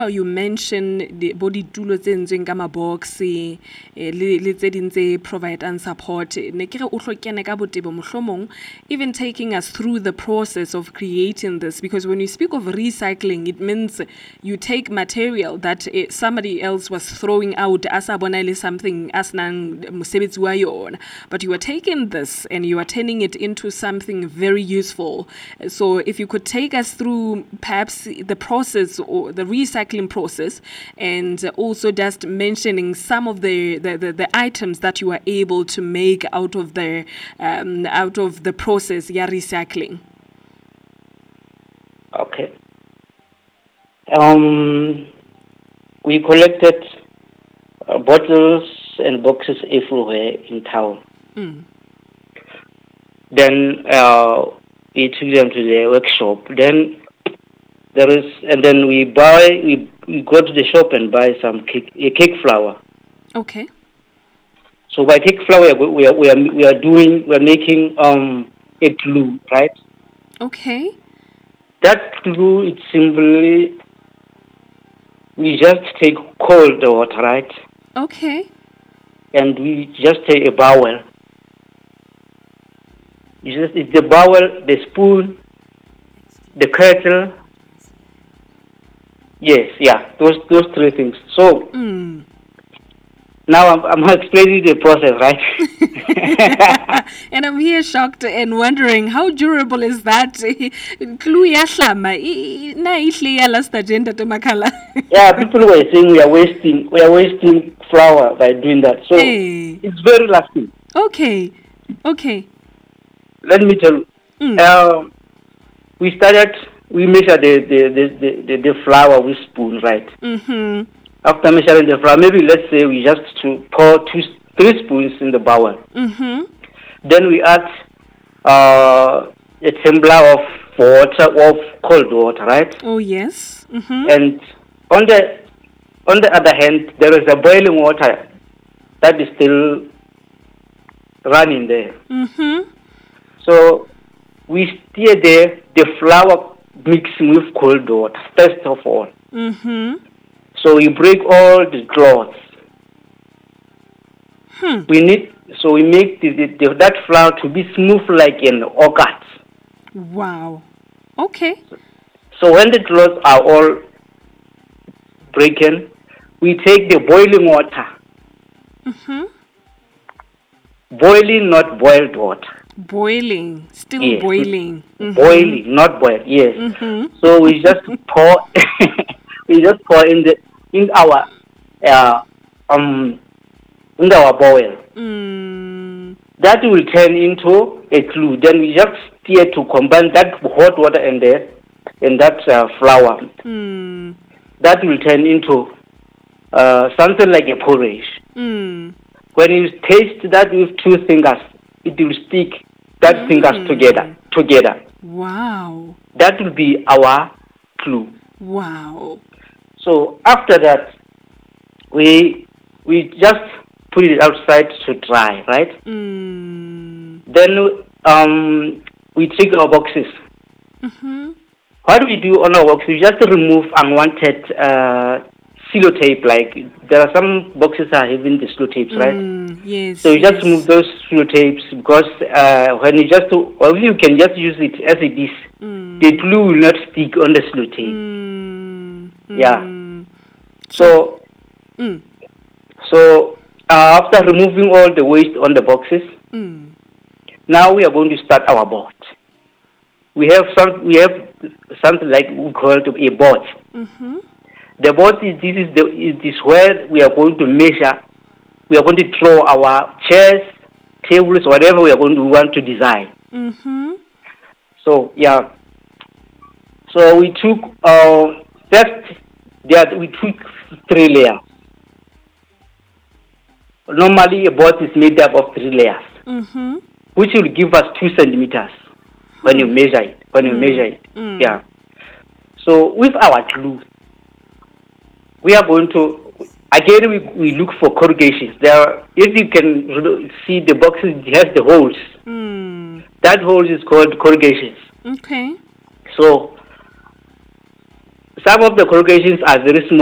You mention the body tulo tse entsweng ka mabox le tse ding tse provide and support. Ne ke re o hlokene ka botebo mohlomong even taking us through the process of creating this, because when you speak of recycling, it means you take material that somebody else was throwing out as a bona le something as nang mosebetsi wa yona, but you are taking this and you are turning it into something very useful. So if you could take us through perhaps the process or the recycling process, and also just mentioning some of the items that you are able to make out of the process, yeah, recycling. Okay. We collected bottles and boxes everywhere in town. Then we took them to the workshop. Then we go to the shop and buy some cake flour. Okay. So by cake flour, we are making a glue, right? Okay. That glue, it's simply, we just take cold water, right? Okay. And we just take a bowl. It's the bowl, the spoon, the kettle. Yes, yeah, those three things. So now I'm explaining the process, right? And I'm here shocked and wondering how durable is that? Clue ya hlama na ihle ya last agenda to makala. Yeah, people were saying we are wasting flour by doing that. So it's very lasting. Okay. Let me tell you. We measure the flour with spoon, right? Mm-hmm. After measuring the flour, maybe let's say we just to pour 3 spoons in the bowl. Mm-hmm. Then we add a tumbler of cold water, right? Oh yes. Mm-hmm. And on the other hand, there is a boiling water that is still running there. Mm-hmm. So we stir the flour mixing with cold water first of all. Mm-hmm. So we break all the cloths. We make that flour to be smooth like an yogurt. Wow. Okay. So when the cloths are all breaking, we take the boiling water. Mm-hmm. Boiling, not boiled water. Boiling, still yes. boiling. Mm-hmm. Boiling, not boiled. Yes. Mm-hmm. So we just pour, in our bowl. That will turn into a glue. Then we just stir to combine that hot water and that flour. That will turn into something like a porridge. When you taste that with 2 fingers, it will stick that fingers together. Wow. That will be our glue. Wow. So after that, we just put it outside to dry, right? Then we take our boxes. Mm-hmm. What do we do on our boxes? We just remove unwanted sellotape. Like there are some boxes are having the sellotapes, right? Yes. So you just remove those sellotapes because you can just use it as it is. The glue will not stick on the sellotape. Yeah. So after removing all the waste on the boxes, now we are going to start our board. We have something like we call it a board. Mm-hmm. The board is where we are going to measure. We are going to throw our chairs, tables, whatever we want to design. Mm-hmm. So yeah. So we took we took 3 layers. Normally a board is made up of 3 layers, which will give us 2 centimeters when you measure it. Yeah. So with our glue, we are going to again we look for corrugations. If you can see the boxes, it has the holes. That hole is called corrugations. Okay. So some of the corrugations are very small.